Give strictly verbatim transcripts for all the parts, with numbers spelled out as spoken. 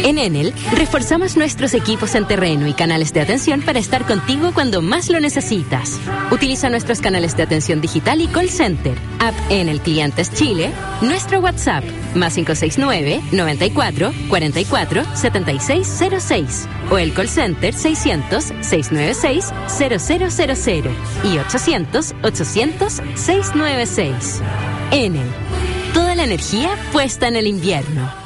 En Enel, reforzamos nuestros equipos en terreno y canales de atención para estar contigo cuando más lo necesitas. Utiliza nuestros canales de atención digital y call center, app Enel Clientes Chile, nuestro WhatsApp, más cinco seis nueve, noventa y cuatro, cuarenta y cuatro, setenta y seis cero seis, o el call center seiscientos, seiscientos noventa y seis, cero cero cero cero y ochocientos, ochocientos, seiscientos noventa y seis. Enel, toda la energía puesta en el invierno.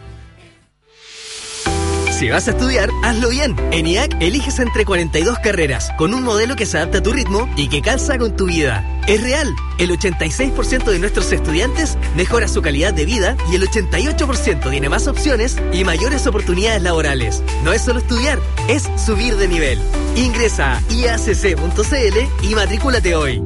Si vas a estudiar, hazlo bien. En I A C eliges entre cuarenta y dos carreras, con un modelo que se adapta a tu ritmo y que calza con tu vida. Es real. El ochenta y seis por ciento de nuestros estudiantes mejora su calidad de vida y el ochenta y ocho por ciento tiene más opciones y mayores oportunidades laborales. No es solo estudiar, es subir de nivel. Ingresa a i a c c punto c l y matrículate hoy.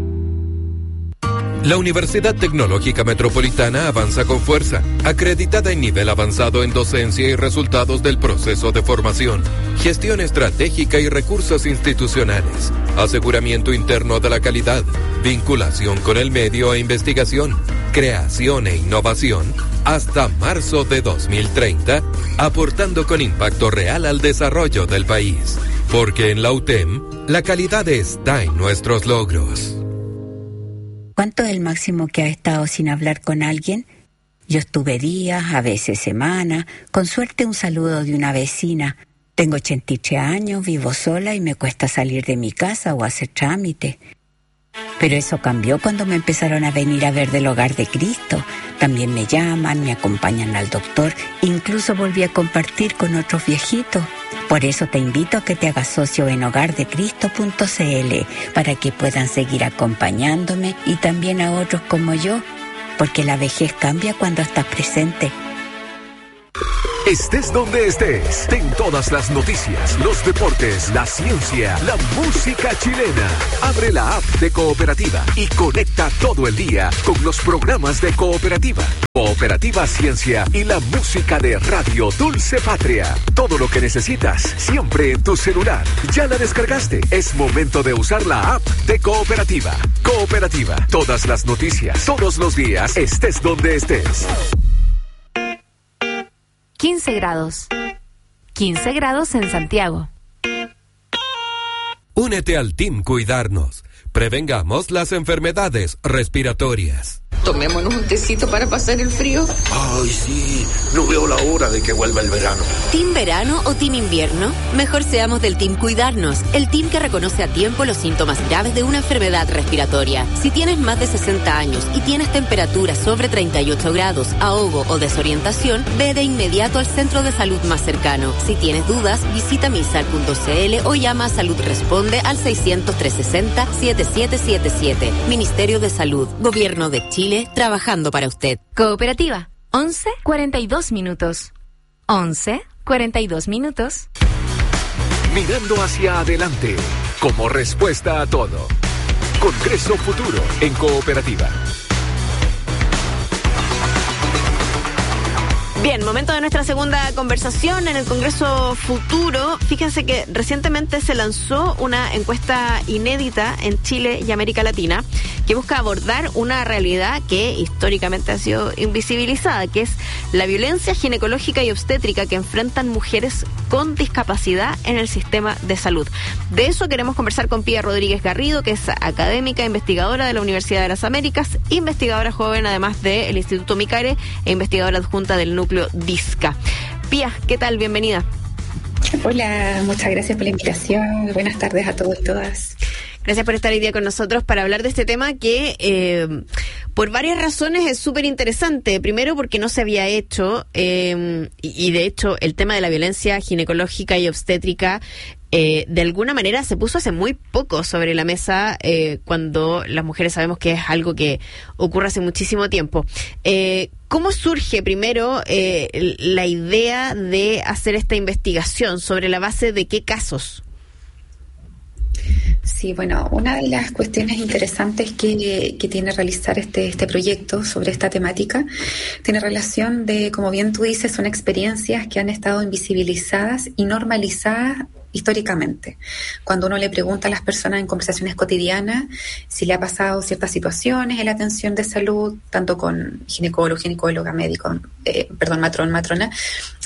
La Universidad Tecnológica Metropolitana avanza con fuerza, acreditada en nivel avanzado en docencia y resultados del proceso de formación, gestión estratégica y recursos institucionales, aseguramiento interno de la calidad, vinculación con el medio e investigación, creación e innovación, hasta marzo de dos mil treinta, aportando con impacto real al desarrollo del país. Porque en la U T E M, la calidad está en nuestros logros. ¿Cuánto es el máximo que ha estado sin hablar con alguien? Yo estuve días, a veces semanas, con suerte un saludo de una vecina. Tengo ochenta y tres años, vivo sola y me cuesta salir de mi casa o hacer trámite. Pero eso cambió cuando me empezaron a venir a ver del Hogar de Cristo. También me llaman, me acompañan al doctor, incluso volví a compartir con otros viejitos. Por eso te invito a que te hagas socio en hogar de cristo punto c l para que puedan seguir acompañándome y también a otros como yo, porque la vejez cambia cuando estás presente. Estés donde estés, ten todas las noticias, los deportes, la ciencia, la música chilena. Abre la app de Cooperativa y conecta todo el día con los programas de Cooperativa. Cooperativa Ciencia y la música de Radio Dulce Patria. Todo lo que necesitas, siempre en tu celular. ¿Ya la descargaste? Es momento de usar la app de Cooperativa. Cooperativa, todas las noticias, todos los días, estés donde estés. quince grados. quince grados en Santiago. Únete al Team Cuidarnos. Prevengamos las enfermedades respiratorias. Tomémonos un tecito para pasar el frío. Ay, sí, no veo la hora de que vuelva el verano. ¿Team verano o team invierno? Mejor seamos del Team Cuidarnos, el team que reconoce a tiempo los síntomas graves de una enfermedad respiratoria. Si tienes más de sesenta años y tienes temperatura sobre treinta y ocho grados, ahogo o desorientación, ve de inmediato al centro de salud más cercano. Si tienes dudas, visita misal punto c l o llama a Salud Responde al seiscientos, trescientos sesenta, setenta y siete setenta y siete. Ministerio de Salud, Gobierno de Chile, trabajando para usted. Cooperativa, once cuarenta y dos minutos. once cuarenta y dos minutos. Mirando hacia adelante, como respuesta a todo. Congreso Futuro en Cooperativa. Bien, momento de nuestra segunda conversación en el Congreso Futuro. Fíjense que recientemente se lanzó una encuesta inédita en Chile y América Latina que busca abordar una realidad que históricamente ha sido invisibilizada, que es la violencia ginecológica y obstétrica que enfrentan mujeres con discapacidad en el sistema de salud. De eso queremos conversar con Pía Rodríguez Garrido, que es académica, investigadora de la Universidad de las Américas, investigadora joven además del Instituto Micare e investigadora adjunta del núcleo DISCA. Pía, ¿qué tal? Bienvenida. Hola, muchas gracias por la invitación. Buenas tardes a todos y todas. Gracias por estar hoy día con nosotros para hablar de este tema que eh, por varias razones es súper interesante. Primero porque no se había hecho eh, y, y de hecho el tema de la violencia ginecológica y obstétrica Eh, de alguna manera se puso hace muy poco sobre la mesa eh, cuando las mujeres sabemos que es algo que ocurre hace muchísimo tiempo. Eh, ¿Cómo surge primero eh, la idea de hacer esta investigación? ¿Sobre la base de qué casos? Sí, bueno, una de las cuestiones interesantes que, que tiene realizar este, este proyecto sobre esta temática tiene relación de, como bien tú dices, son experiencias que han estado invisibilizadas y normalizadas históricamente. Cuando uno le pregunta a las personas en conversaciones cotidianas si le ha pasado ciertas situaciones en la atención de salud, tanto con ginecólogo, ginecóloga, médico, eh, perdón, matrón, matrona,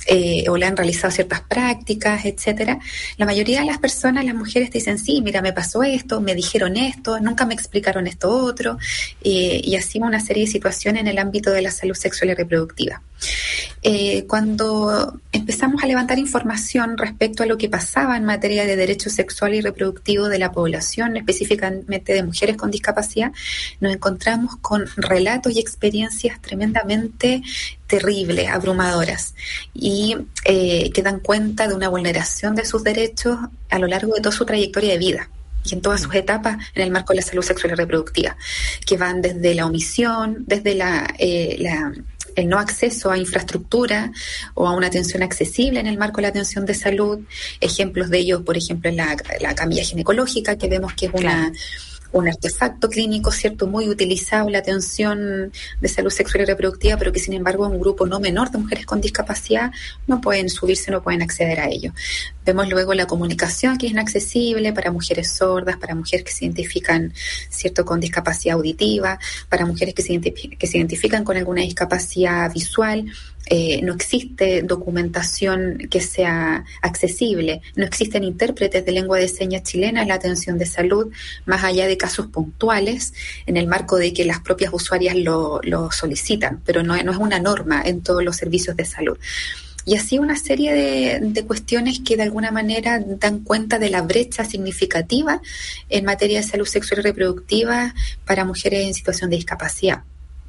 eh, o le han realizado ciertas prácticas, etcétera, la mayoría de las personas, las mujeres te dicen, sí, mira, me pasó esto, me dijeron esto, nunca me explicaron esto otro, eh, y así una serie de situaciones en el ámbito de la salud sexual y reproductiva. Eh, cuando empezamos a levantar información respecto a lo que pasaba en materia de derecho sexual y reproductivo de la población, específicamente de mujeres con discapacidad, nos encontramos con relatos y experiencias tremendamente terribles, abrumadoras, y eh, que dan cuenta de una vulneración de sus derechos a lo largo de toda su trayectoria de vida y en todas sus etapas en el marco de la salud sexual y reproductiva, que van desde la omisión, desde la, eh, la el no acceso a infraestructura o a una atención accesible en el marco de la atención de salud. Ejemplos de ello, por ejemplo, en la, la camilla ginecológica, que vemos que es una... Claro. un artefacto clínico, cierto, muy utilizado en la atención de salud sexual y reproductiva, pero que sin embargo un grupo no menor de mujeres con discapacidad no pueden subirse, no pueden acceder a ello. Vemos luego la comunicación, que es inaccesible para mujeres sordas, para mujeres que se identifican, cierto, con discapacidad auditiva, para mujeres que se, identif- que se identifican con alguna discapacidad visual. Eh, no existe documentación que sea accesible, no existen intérpretes de lengua de señas chilena en la atención de salud, más allá de casos puntuales, en el marco de que las propias usuarias lo, lo solicitan, pero no, no es una norma en todos los servicios de salud. Y así una serie de, de cuestiones que de alguna manera dan cuenta de la brecha significativa en materia de salud sexual y reproductiva para mujeres en situación de discapacidad.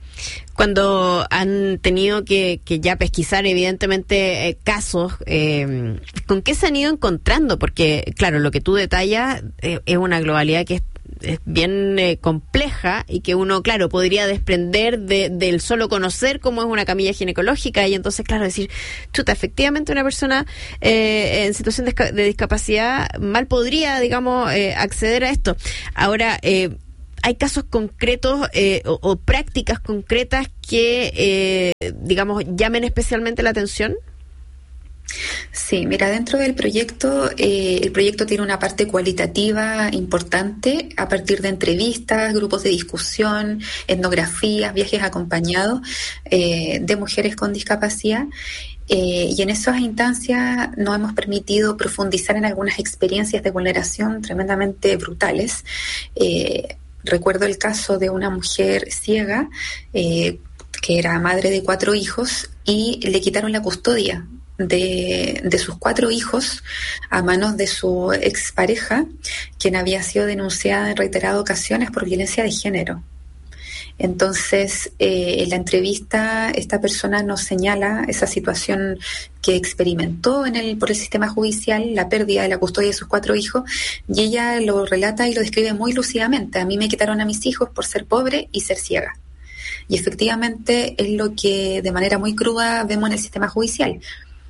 Cuando han tenido que, que ya pesquisar, evidentemente, eh, casos, eh, ¿con qué se han ido encontrando? Porque, claro, lo que tú detallas eh, es una globalidad que es, es bien eh, compleja y que uno, claro, podría desprender de, del solo conocer cómo es una camilla ginecológica y entonces, claro, decir, chuta, efectivamente una persona eh, en situación de, de discapacidad mal podría, digamos, eh, acceder a esto. Ahora, eh, ¿hay casos concretos eh, o, o prácticas concretas que, eh, digamos, llamen especialmente la atención? Sí, mira, dentro del proyecto, eh, el proyecto tiene una parte cualitativa importante a partir de entrevistas, grupos de discusión, etnografías, viajes acompañados eh, de mujeres con discapacidad. Eh, y en esas instancias nos hemos permitido profundizar en algunas experiencias de vulneración tremendamente brutales. Eh, Recuerdo el caso de una mujer ciega eh, que era madre de cuatro hijos y le quitaron la custodia de, de sus cuatro hijos a manos de su expareja, quien había sido denunciada en reiteradas ocasiones por violencia de género. Entonces, eh, en la entrevista, esta persona nos señala esa situación que experimentó en el, por el sistema judicial, la pérdida de la custodia de sus cuatro hijos, y ella lo relata y lo describe muy lúcidamente. A mí me quitaron a mis hijos por ser pobre y ser ciega. Y efectivamente es lo que de manera muy cruda vemos en el sistema judicial.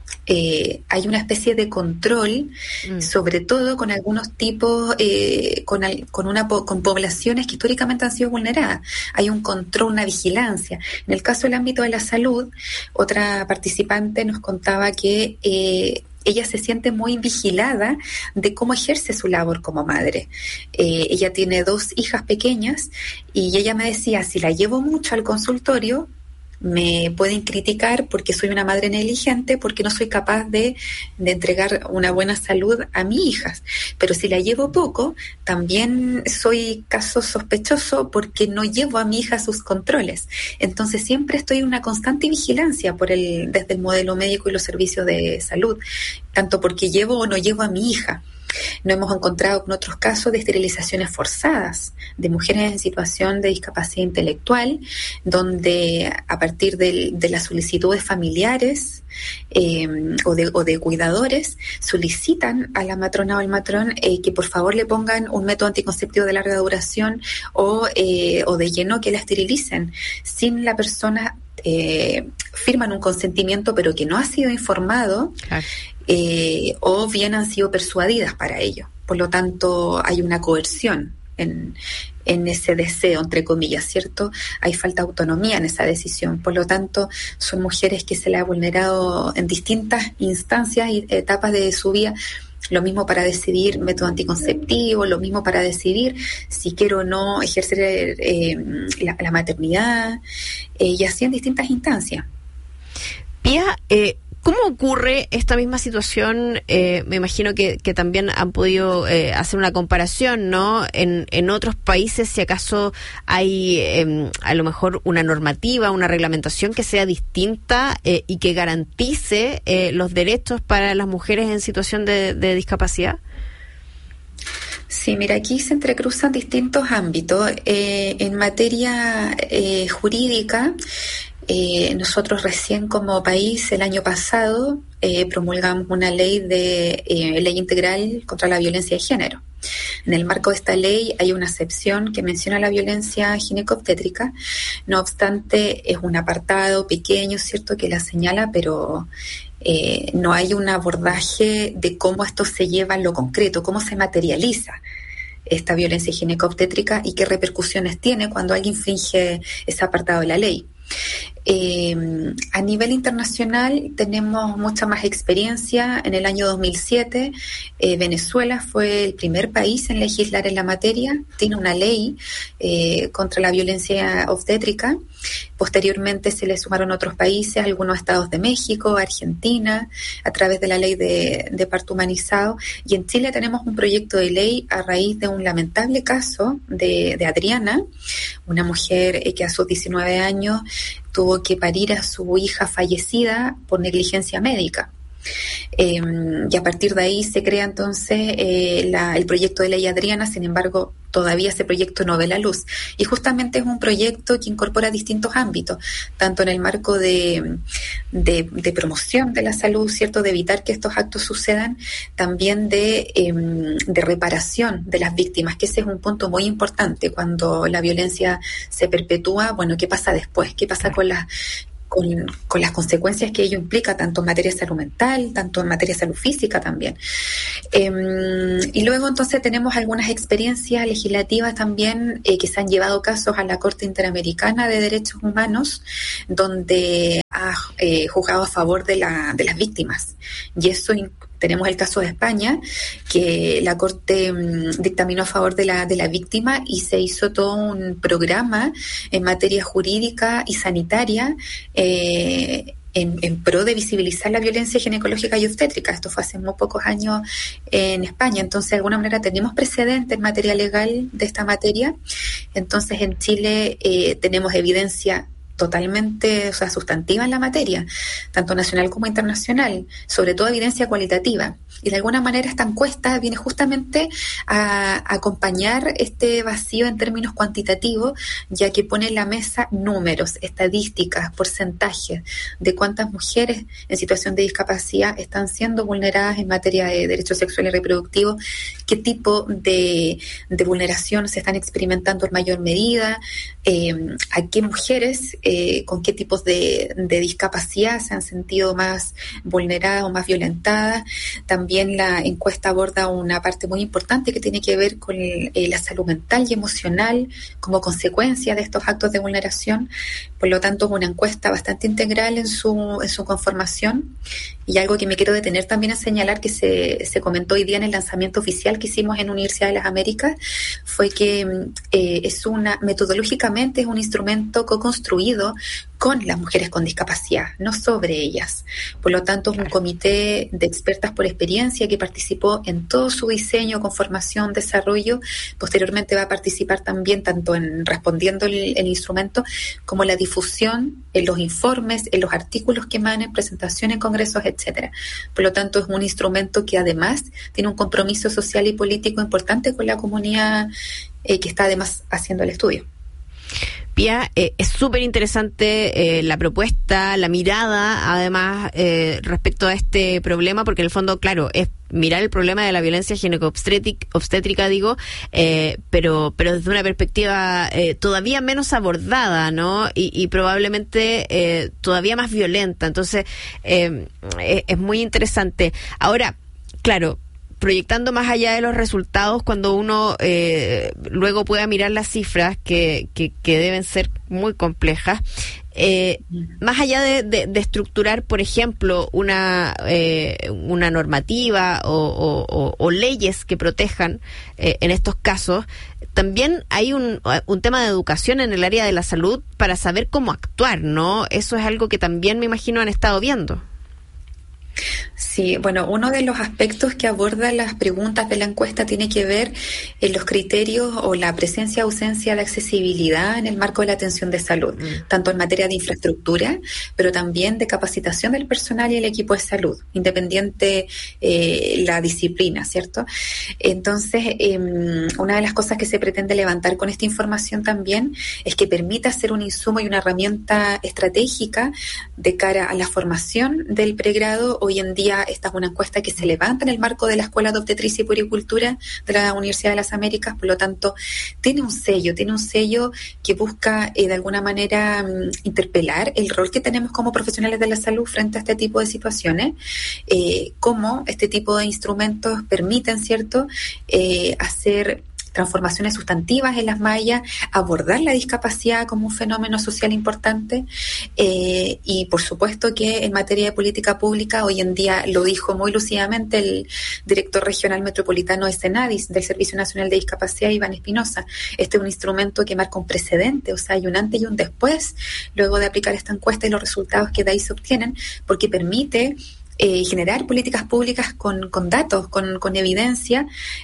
Eh, hay una especie de control, mm. sobre todo con algunos tipos, eh, con, al, con, una po- con poblaciones que históricamente han sido vulneradas. Hay un control, una vigilancia. En el caso del ámbito de la salud, otra participante nos contaba que eh, ella se siente muy vigilada de cómo ejerce su labor como madre. Eh, ella tiene dos hijas pequeñas y ella me decía, si la llevo mucho al consultorio, me pueden criticar porque soy una madre negligente, porque no soy capaz de, de entregar una buena salud a mis hijas. Pero si la llevo poco, también soy caso sospechoso porque no llevo a mi hija a sus controles. Entonces siempre estoy en una constante vigilancia por el, desde el modelo médico y los servicios de salud, tanto porque llevo o no llevo a mi hija. Nos hemos encontrado con otros casos de esterilizaciones forzadas de mujeres en situación de discapacidad intelectual, donde a partir de, de las solicitudes familiares eh, o, de, o de cuidadores solicitan a la matrona o el matrón eh, que por favor le pongan un método anticonceptivo de larga duración o, eh, o de lleno que la esterilicen sin la persona. Eh, firman un consentimiento pero que no ha sido informado. Claro. Eh, o bien han sido persuadidas para ello. Por lo tanto, hay una coerción en, en ese deseo, entre comillas, ¿cierto? Hay falta de autonomía en esa decisión. Por lo tanto, son mujeres que se les ha vulnerado en distintas instancias y etapas de su vida. Lo mismo para decidir método anticonceptivo, lo mismo para decidir si quiero o no ejercer eh, la, la maternidad, eh, y así en distintas instancias. Pía, eh, ¿Cómo ocurre esta misma situación? Eh, me imagino que, que también han podido eh, hacer una comparación, ¿no? En, en otros países, si acaso hay eh, a lo mejor una normativa, una reglamentación que sea distinta eh, y que garantice eh, los derechos para las mujeres en situación de, de discapacidad. Sí, mira, aquí se entrecruzan distintos ámbitos. Eh, en materia eh, jurídica, eh, nosotros recién como país el año pasado eh, promulgamos una ley de eh, ley integral contra la violencia de género. En el marco de esta ley hay una excepción que menciona la violencia ginecobstétrica. No obstante, es un apartado pequeño, ¿cierto?, que la señala, pero Eh, no hay un abordaje de cómo esto se lleva en lo concreto, cómo se materializa esta violencia ginecobstétrica y qué repercusiones tiene cuando alguien infringe ese apartado de la ley. Eh, a nivel internacional tenemos mucha más experiencia. En el año dos mil siete, eh, Venezuela fue el primer país en legislar en la materia, tiene una ley eh, contra la violencia obstétrica. Posteriormente se le sumaron otros países, algunos estados de México, Argentina, a través de la ley de, de parto humanizado. Y en Chile tenemos un proyecto de ley a raíz de un lamentable caso de, de Adriana, una mujer eh, que a sus diecinueve años tuvo que parir a su hija fallecida por negligencia médica. Eh, y a partir de ahí se crea entonces eh, la, el proyecto de ley Adriana. Sin embargo, todavía ese proyecto no ve la luz, y justamente es un proyecto que incorpora distintos ámbitos, tanto en el marco de, de, de promoción de la salud, cierto, de evitar que estos actos sucedan, también de, eh, de reparación de las víctimas, que ese es un punto muy importante. Cuando la violencia se perpetúa, bueno, ¿qué pasa después? ¿Qué pasa con las Con, con las consecuencias que ello implica, tanto en materia de salud mental, tanto en materia de salud física también. Eh, y luego entonces tenemos algunas experiencias legislativas también eh, que se han llevado casos a la Corte Interamericana de Derechos Humanos, donde ha eh, juzgado a favor de, la, de las víctimas. Y eso incluye, tenemos el caso de España, que la Corte um, dictaminó a favor de la, de la víctima y se hizo todo un programa en materia jurídica y sanitaria eh, en, en pro de visibilizar la violencia ginecológica y obstétrica. Esto fue hace muy pocos años en España. Entonces, de alguna manera, tenemos precedentes en materia legal de esta materia. Entonces, en Chile eh, tenemos evidencia totalmente, o sea, sustantiva en la materia, tanto nacional como internacional, sobre todo evidencia cualitativa. Y de alguna manera esta encuesta viene justamente a, a acompañar este vacío en términos cuantitativos, ya que pone en la mesa números, estadísticas, porcentajes de cuántas mujeres en situación de discapacidad están siendo vulneradas en materia de derechos sexuales y reproductivos, qué tipo de, de vulneración se están experimentando en mayor medida, eh, a qué mujeres Eh, con qué tipos de, de discapacidad se han sentido más vulneradas o más violentadas. También la encuesta aborda una parte muy importante que tiene que ver con el, eh, la salud mental y emocional como consecuencia de estos actos de vulneración. Por lo tanto, es una encuesta bastante integral en su, en su conformación. Y algo que me quiero detener también a señalar, que se, se comentó hoy día en el lanzamiento oficial que hicimos en Universidad de las Américas, fue que eh, es una, metodológicamente es un instrumento co-construido con las mujeres con discapacidad, no sobre ellas. Por lo tanto, es un comité de expertas por experiencia que participó en todo su diseño, conformación, desarrollo. Posteriormente va a participar también tanto en respondiendo el, el instrumento como la difusión en los informes, en los artículos que emanen, presentaciones en congresos, etcétera. Por lo tanto, es un instrumento que además tiene un compromiso social y político importante con la comunidad eh, que está además haciendo el estudio. Pía, eh, es súper interesante eh, la propuesta, la mirada, además, eh, respecto a este problema, porque en el fondo, claro, es mirar el problema de la violencia ginecobstétrica, digo, eh, pero pero desde una perspectiva eh, todavía menos abordada, ¿no? Y, y probablemente eh, todavía más violenta. Entonces, eh, es, es muy interesante. Ahora, claro, proyectando más allá de los resultados, cuando uno eh, luego pueda mirar las cifras que, que, que deben ser muy complejas, eh, más allá de, de, de estructurar, por ejemplo, una eh, una normativa o, o, o, o leyes que protejan eh, en estos casos, también hay un, un tema de educación en el área de la salud para saber cómo actuar, ¿no? Eso es algo que también me imagino han estado viendo. Sí, bueno, uno de los aspectos que aborda las preguntas de la encuesta tiene que ver en los criterios o la presencia o ausencia de accesibilidad en el marco de la atención de salud, mm. tanto en materia de infraestructura, pero también de capacitación del personal y el equipo de salud, independiente eh, la disciplina, ¿cierto? Entonces, eh, una de las cosas que se pretende levantar con esta información también es que permita ser un insumo y una herramienta estratégica de cara a la formación del pregrado. Hoy en día esta es una encuesta que se levanta en el marco de la Escuela de Obstetricia y Puericultura de la Universidad de las Américas, por lo tanto tiene un sello, tiene un sello que busca eh, de alguna manera um, interpelar el rol que tenemos como profesionales de la salud frente a este tipo de situaciones, eh, cómo este tipo de instrumentos permiten, ¿cierto?, eh, hacer transformaciones sustantivas en las mallas, abordar la discapacidad como un fenómeno social importante eh, y por supuesto que en materia de política pública, hoy en día lo dijo muy lúcidamente el director regional metropolitano de Senadis, del Servicio Nacional de Discapacidad, Iván Espinosa. Este es un instrumento que marca un precedente, o sea, hay un antes y un después luego de aplicar esta encuesta y los resultados que de ahí se obtienen, porque permite Eh, generar políticas públicas con, con datos, con, con evidencia,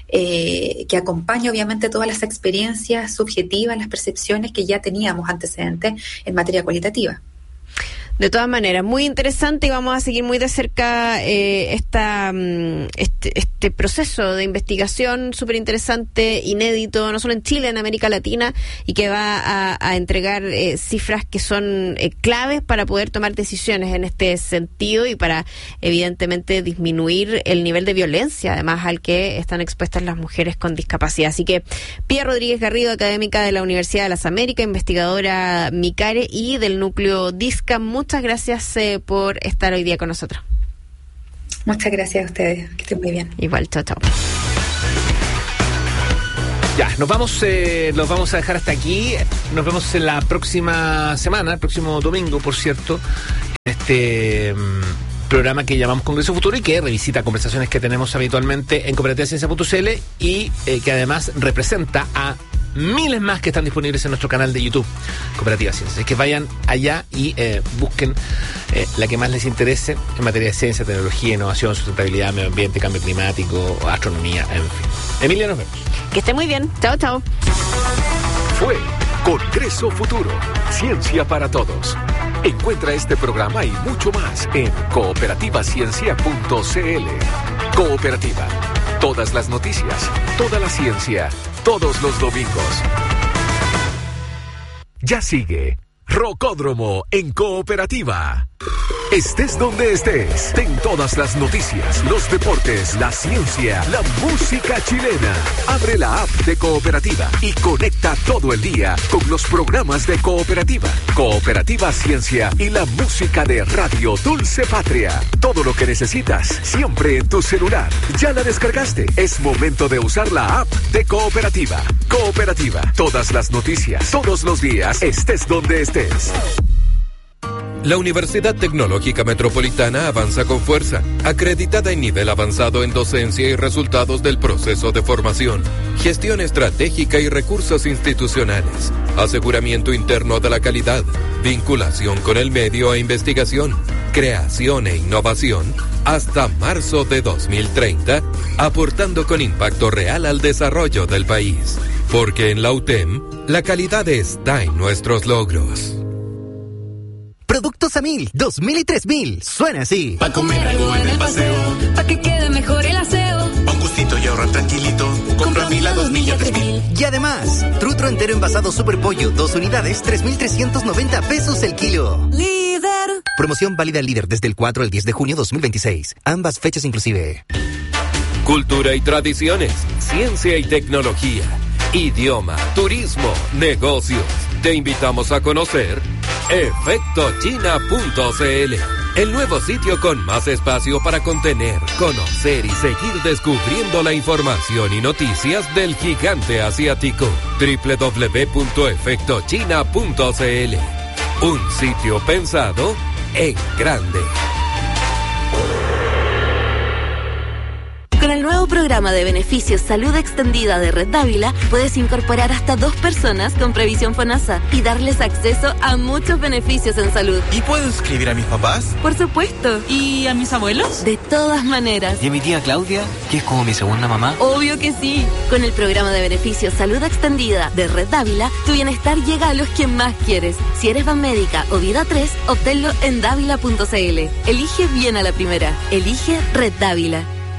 eh, que acompaña obviamente todas las experiencias subjetivas, las percepciones que ya teníamos antecedentes en materia cualitativa. De todas maneras, muy interesante y vamos a seguir muy de cerca eh, esta, este, este proceso de investigación súper interesante, inédito, no solo en Chile, en América Latina, y que va a, a entregar eh, cifras que son eh, claves para poder tomar decisiones en este sentido y para, evidentemente, disminuir el nivel de violencia, además, al que están expuestas las mujeres con discapacidad. Así que, Pía Rodríguez Garrido, académica de la Universidad de las Américas, investigadora MICARE y del núcleo DISCA, muchas gracias eh, por estar hoy día con nosotros. Muchas gracias a ustedes, que estén muy bien. Igual, chao, chao. Ya, nos vamos, eh, los vamos a dejar hasta aquí. Nos vemos en la próxima semana, el próximo domingo, por cierto, en este um, programa que llamamos Congreso Futuro y que revisita conversaciones que tenemos habitualmente en cooperativa ciencia punto c l y eh, que además representa a miles más que están disponibles en nuestro canal de YouTube, Cooperativa Ciencia. Es que vayan allá y eh, busquen eh, la que más les interese en materia de ciencia, tecnología, innovación, sustentabilidad, medio ambiente, cambio climático, astronomía, en fin. Emilia, nos vemos. Que esté muy bien. Chao, chao. Fue Congreso Futuro, Ciencia para Todos. Encuentra este programa y mucho más en cooperativa ciencia punto c l. Cooperativa. Todas las noticias, toda la ciencia, todos los domingos. Ya sigue Rocódromo en Cooperativa. Estés donde estés, ten todas las noticias, los deportes, la ciencia, la música chilena. Abre la app de Cooperativa y conecta todo el día con los programas de Cooperativa, Cooperativa Ciencia y la música de Radio Dulce Patria. Todo lo que necesitas, siempre en tu celular. ¿Ya la descargaste? Es momento de usar la app de Cooperativa. Cooperativa, todas las noticias, todos los días, estés donde estés. La Universidad Tecnológica Metropolitana avanza con fuerza, acreditada en nivel avanzado en docencia y resultados del proceso de formación, gestión estratégica y recursos institucionales, aseguramiento interno de la calidad, vinculación con el medio e investigación, creación e innovación, hasta marzo de dos mil treinta, aportando con impacto real al desarrollo del país. Porque en la U T E M, la calidad está en nuestros logros. Productos a mil, dos mil y tres mil. Suena así. Pa' comer algo en el paseo. Pa' que quede mejor el aseo. Pa' un gustito y ahorrar tranquilito. Compra mil a dos mil y a tres mil. Y además, trutro entero envasado Super Pollo, dos unidades, tres mil trescientos noventa pesos el kilo. Líder. Promoción válida al Líder desde el cuatro al diez de junio dos mil veintiséis. Ambas fechas inclusive. Cultura y tradiciones, ciencia y tecnología, idioma, turismo, negocios. Te invitamos a conocer efecto china punto c l, el nuevo sitio con más espacio para contener, conocer y seguir descubriendo la información y noticias del gigante asiático. doble u doble u doble u punto efecto china punto c l. Un sitio pensado en grande. Con el nuevo producto programa de beneficios Salud Extendida de Red Dávila, puedes incorporar hasta dos personas con previsión FONASA y darles acceso a muchos beneficios en salud. ¿Y puedo inscribir a mis papás? Por supuesto. ¿Y a mis abuelos? De todas maneras. ¿Y a mi tía Claudia, que es como mi segunda mamá? Obvio que sí. Con el programa de beneficios Salud Extendida de Red Dávila, tu bienestar llega a los que más quieres. Si eres Banmédica o Vida tres, obténlo en dávila punto c l. Elige bien a la primera. Elige Red Dávila.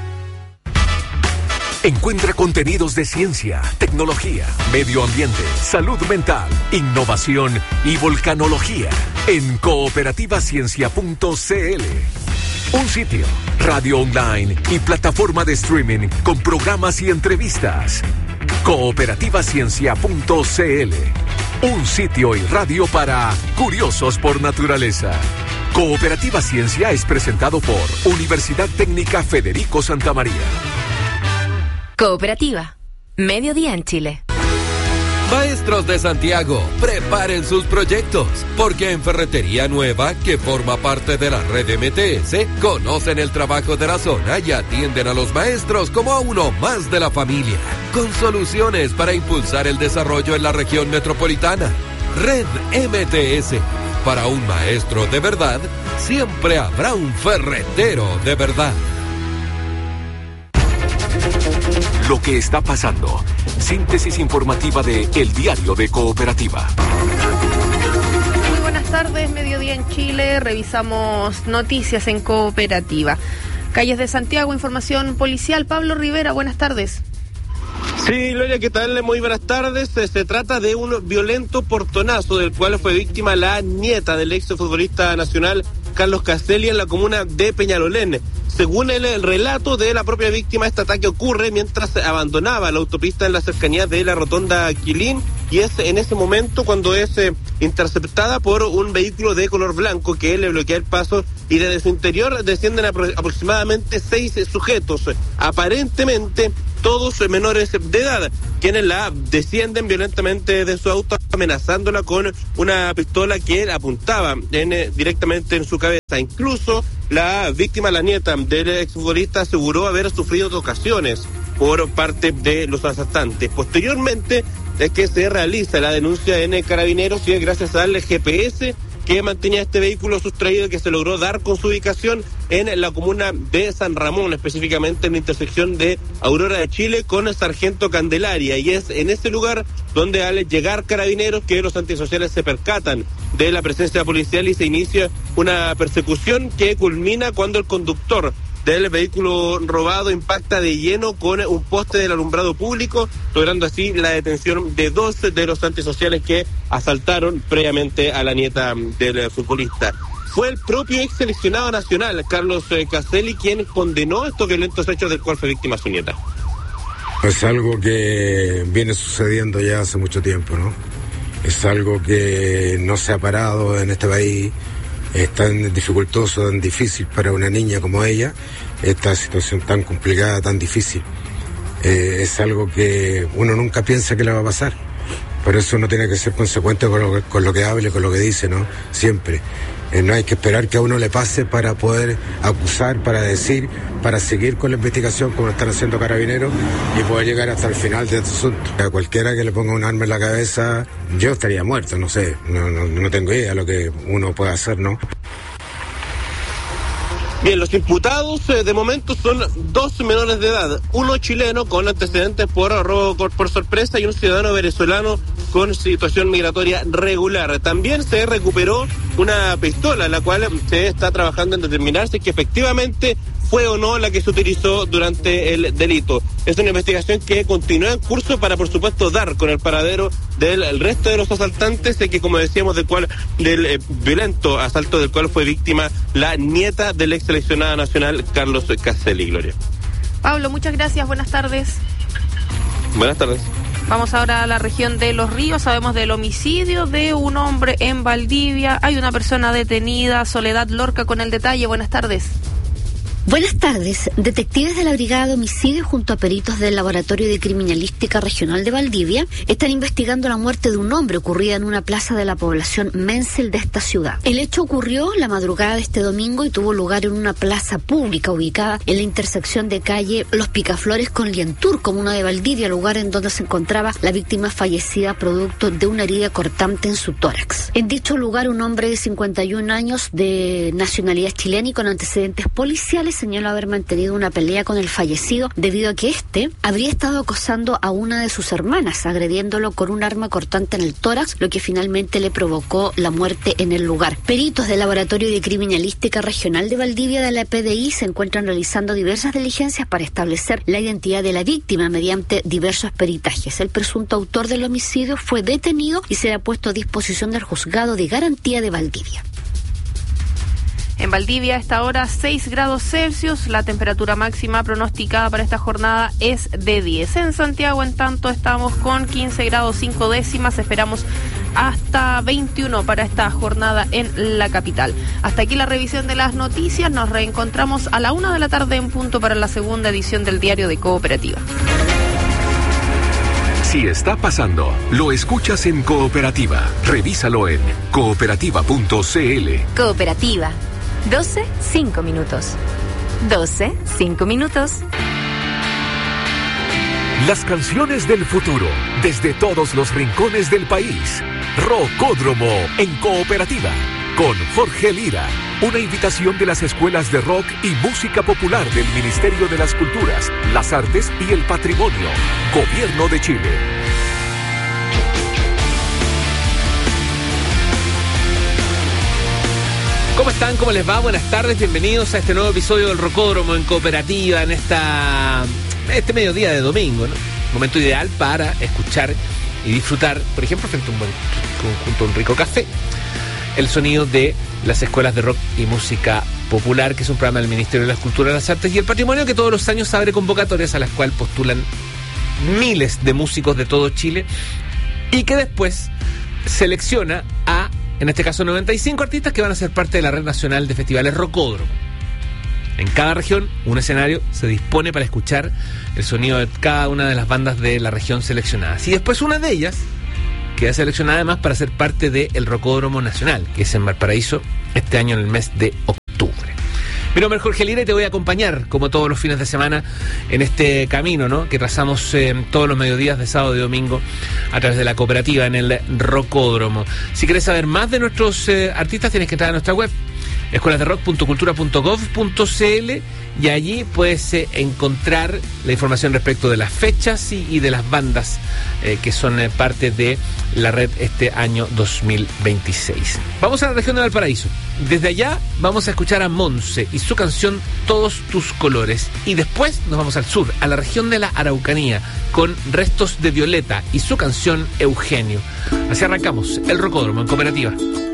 Encuentra contenidos de ciencia, tecnología, medio ambiente, salud mental, innovación y volcanología en cooperativa ciencia punto c l. Un sitio, radio online y plataforma de streaming con programas y entrevistas. cooperativa ciencia punto c l. Un sitio y radio para curiosos por naturaleza. Cooperativa Ciencia es presentado por Universidad Técnica Federico Santa María. Cooperativa. Mediodía en Chile. Maestros de Santiago, preparen sus proyectos, porque en Ferretería Nueva, que forma parte de la red M T S, conocen el trabajo de la zona y atienden a los maestros como a uno más de la familia, con soluciones para impulsar el desarrollo en la región metropolitana. Red M T S. Para un maestro de verdad, siempre habrá un ferretero de verdad. Lo que está pasando. Síntesis informativa de El Diario de Cooperativa. Muy buenas tardes, mediodía en Chile. Revisamos noticias en Cooperativa. Calles de Santiago, información policial. Pablo Rivera, buenas tardes. Sí, Gloria, ¿qué tal? Muy buenas tardes. Se trata de un violento portonazo del cual fue víctima la nieta del ex futbolista nacional Carlos Caselli en la comuna de Peñalolén. Según el relato de la propia víctima, este ataque ocurre mientras abandonaba la autopista en la cercanía de la rotonda Quilín, y es en ese momento cuando es eh, interceptada por un vehículo de color blanco que le bloquea el paso, y desde su interior descienden apro- aproximadamente seis sujetos, aparentemente todos menores de edad, quienes la descienden violentamente de su auto, amenazándola con una pistola que apuntaba en, eh, directamente en su cabeza. Incluso la víctima, la nieta del exfutbolista, aseguró haber sufrido ocasiones por parte de los asaltantes. Posteriormente es que se realiza la denuncia en Carabineros, y es gracias al G P S que mantenía este vehículo sustraído que se logró dar con su ubicación en la comuna de San Ramón, específicamente en la intersección de Aurora de Chile con Sargento Candelaria, y es en ese lugar donde al llegar Carabineros que los antisociales se percatan de la presencia policial y se inicia una persecución que culmina cuando el conductor del vehículo robado impacta de lleno con un poste del alumbrado público, logrando así la detención de dos de los antisociales que asaltaron previamente a la nieta del futbolista. Fue el propio ex seleccionado nacional, Carlos Caselli, quien condenó estos violentos hechos del cual fue víctima su nieta. Es algo que viene sucediendo ya hace mucho tiempo, ¿no? Es algo que no se ha parado en este país. Es tan dificultoso, tan difícil para una niña como ella, esta situación tan complicada, tan difícil. Eh, es algo que uno nunca piensa que le va a pasar. Por eso uno tiene que ser consecuente con lo, con lo que hable, con lo que dice, ¿no? Siempre. Eh, no hay que esperar que a uno le pase para poder acusar, para decir, para seguir con la investigación como lo están haciendo Carabineros y poder llegar hasta el final de este asunto. A cualquiera que le ponga un arma en la cabeza, yo estaría muerto, no sé, no, no, no tengo idea de lo que uno puede hacer, ¿no? Bien, los imputados eh, de momento son dos menores de edad, uno chileno con antecedentes por robo por sorpresa y un ciudadano venezolano con situación migratoria regular. También se recuperó una pistola, la cual se está trabajando en determinar si es que efectivamente fue o no la que se utilizó durante el delito. Es una investigación que continúa en curso para, por supuesto, dar con el paradero del el resto de los asaltantes, que, como decíamos, del cual del eh, violento asalto del cual fue víctima la nieta del ex seleccionado nacional Carlos Caselli. Gloria. Pablo, muchas gracias. Buenas tardes. Buenas tardes. Vamos ahora a la región de Los Ríos. Sabemos del homicidio de un hombre en Valdivia. Hay una persona detenida. Soledad Lorca con el detalle. Buenas tardes. Buenas tardes. Detectives de la Brigada de Homicidios junto a peritos del Laboratorio de Criminalística Regional de Valdivia están investigando la muerte de un hombre ocurrida en una plaza de la población Menzel de esta ciudad. El hecho ocurrió la madrugada de este domingo y tuvo lugar en una plaza pública ubicada en la intersección de calle Los Picaflores con Lientur, comuna de Valdivia, lugar en donde se encontraba la víctima fallecida producto de una herida cortante en su tórax. En dicho lugar, un hombre de cincuenta y un años de nacionalidad chilena y con antecedentes policiales señaló haber mantenido una pelea con el fallecido debido a que éste habría estado acosando a una de sus hermanas, agrediéndolo con un arma cortante en el tórax, lo que finalmente le provocó la muerte en el lugar. Peritos del Laboratorio de Criminalística Regional de Valdivia de la P D I se encuentran realizando diversas diligencias para establecer la identidad de la víctima mediante diversos peritajes. El presunto autor del homicidio fue detenido y será puesto a disposición del Juzgado de Garantía de Valdivia. En Valdivia a esta hora seis grados Celsius, la temperatura máxima pronosticada para esta jornada es de diez. En Santiago, en tanto, estamos con quince grados cinco décimas, esperamos hasta veintiuno para esta jornada en la capital. Hasta aquí la revisión de las noticias, nos reencontramos a la una de la tarde en punto para la segunda edición del Diario de Cooperativa. Si está pasando, lo escuchas en Cooperativa. Revísalo en cooperativa punto c l. Cooperativa. doce, cinco minutos. doce, cinco minutos. Las canciones del futuro, desde todos los rincones del país. Rocódromo en Cooperativa, con Jorge Lira. Una invitación de las escuelas de rock y música popular del Ministerio de las Culturas, las Artes y el Patrimonio. Gobierno de Chile. ¿Cómo están? ¿Cómo les va? Buenas tardes, bienvenidos a este nuevo episodio del Rocódromo en Cooperativa en esta este mediodía de domingo, ¿no? Momento ideal para escuchar y disfrutar, por ejemplo, frente a un buen junto a un rico café, el sonido de las escuelas de rock y música popular, que es un programa del Ministerio de las Culturas, las Artes y el Patrimonio, que todos los años abre convocatorias a las cuales postulan miles de músicos de todo Chile y que después selecciona a, en este caso, noventa y cinco artistas que van a ser parte de la red nacional de festivales Rocódromo. En cada región, un escenario se dispone para escuchar el sonido de cada una de las bandas de la región seleccionadas. Y después una de ellas queda seleccionada además para ser parte del Rocódromo Nacional, que es en Valparaíso, este año en el mes de octubre. Mi nombre es Jorge Lira y te voy a acompañar, como todos los fines de semana, en este camino, ¿no?, que trazamos eh, todos los mediodías de sábado y domingo a través de la cooperativa en el Rocódromo. Si quieres saber más de nuestros eh, artistas, tienes que entrar a nuestra web, escuelas de rock punto cultura punto gov punto c l, y allí puedes eh, encontrar la información respecto de las fechas y, y de las bandas eh, que son eh, parte de la red este año dos mil veintiséis. Vamos a la región de Valparaíso. Desde allá vamos a escuchar a Monse y su canción Todos tus colores. Y después nos vamos al sur, a la región de la Araucanía, con Restos de Violeta y su canción Eugenio. Así arrancamos el Rocódromo en Cooperativa.